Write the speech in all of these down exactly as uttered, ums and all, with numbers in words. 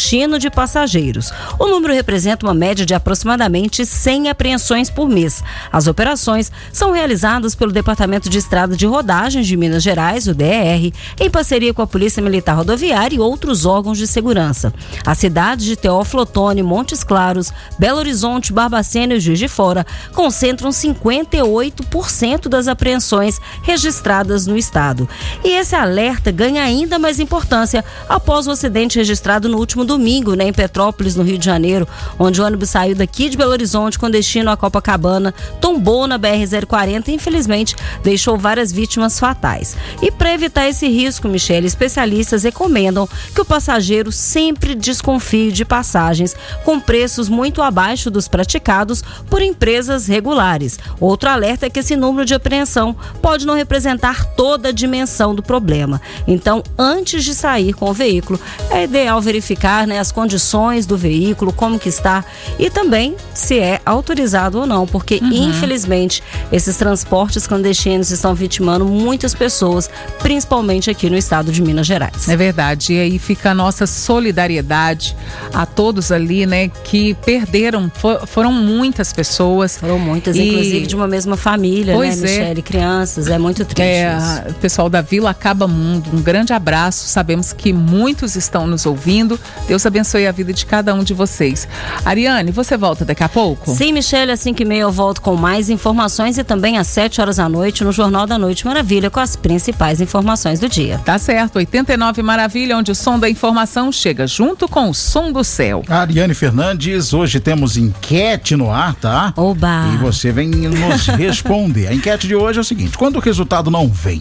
destino de passageiros. O número representa uma média de aproximadamente cem apreensões por mês. As operações são realizadas pelo Departamento de Estrada de Rodagens de Minas Gerais, o D E R, em parceria com a Polícia Militar Rodoviária e outros órgãos de segurança. As cidades de Teófilo Otoni, Montes Claros, Belo Horizonte, Barbacena e Juiz de Fora concentram cinquenta e oito por cento das apreensões registradas no estado. E esse alerta ganha ainda mais importância após o acidente registrado no último domingo, né, em Petrópolis, no Rio de Janeiro, onde o ônibus saiu daqui de Belo Horizonte com destino a Copacabana, tombou na B R zero quarenta e infelizmente deixou várias vítimas fatais. E para evitar esse risco, Michele, especialistas recomendam que o passageiro sempre desconfie de passagens com preços muito abaixo dos praticados por empresas regulares. Outro alerta é que esse número de apreensão pode não representar toda a dimensão do problema. Então, antes de sair com o veículo, é ideal verificar, né, as condições do veículo, como que está e também se é autorizado ou não, porque uhum. infelizmente esses transportes clandestinos estão vitimando muitas pessoas, principalmente aqui no estado de Minas Gerais. É verdade, e aí fica a nossa solidariedade a todos ali, né, que perderam, for, foram muitas pessoas. Foram muitas, e... inclusive de uma mesma família, pois né, é. Michele, crianças, é muito triste é, isso. O pessoal da Vila Acaba Mundo, um grande abraço, sabemos que muitos estão nos ouvindo, Deus abençoe a vida de cada um de vocês. Ariane, você volta daqui a pouco? Sim, Michele, às cinco e meia eu volto com mais informações e também às sete horas da noite no Jornal da Noite Maravilha com as principais informações do dia. Tá certo, oitenta e nove Maravilha, onde o som da informação chega junto com o som do céu. Ariane Fernandes, hoje temos enquete no ar, tá? Oba! E você vem nos responder. A enquete de hoje é o seguinte: quando o resultado não vem,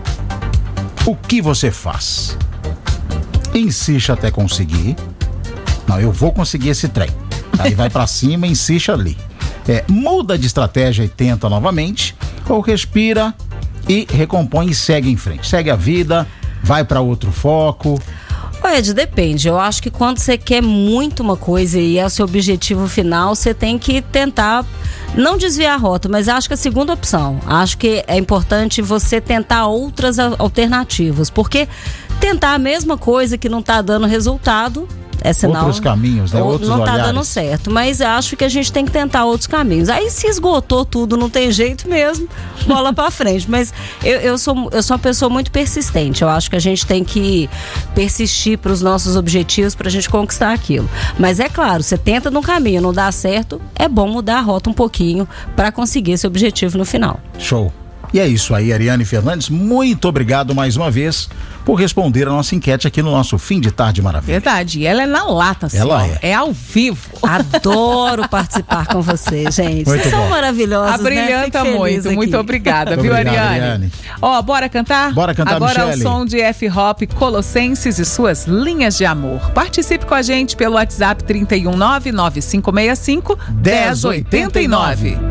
o que você faz? Insiste até conseguir. Não, eu vou conseguir esse trem. Aí vai pra cima, insiste ali. É, muda de estratégia e tenta novamente, ou respira e recompõe e segue em frente. Segue a vida, vai para outro foco. Ô Ed, depende. Eu acho que quando você quer muito uma coisa e é o seu objetivo final, você tem que tentar não desviar a rota, mas acho que a segunda opção. Acho que é importante você tentar outras alternativas, porque tentar a mesma coisa que não está dando resultado é sinal, outros caminhos, né? Outros não tá olhares. dando certo, mas acho que a gente tem que tentar outros caminhos. Aí se esgotou tudo, não tem jeito mesmo, bola pra frente. Mas eu, eu, sou, eu sou uma pessoa muito persistente. Eu acho que a gente tem que persistir para os nossos objetivos pra gente conquistar aquilo. Mas é claro, você tenta num caminho, não dá certo, é bom mudar a rota um pouquinho para conseguir esse objetivo no final. Show. E é isso aí, Ariane Fernandes, muito obrigado mais uma vez por responder a nossa enquete aqui no nosso Fim de Tarde Maravilha. Verdade, e ela é na lata, assim, ela ó, é. é ao vivo. Adoro participar com vocês, gente. Muito Vocês bom. são maravilhosos, Abrilhanta, né? muito, aqui. muito obrigada, Muito viu, obrigado, Ariane? Ariane. Ó, bora cantar? Bora cantar, Agora Michele. o som de F-Hop, Colossenses e suas linhas de amor. Participe com a gente pelo WhatsApp trinta e um nove nove cinco seis cinco um zero oito nove.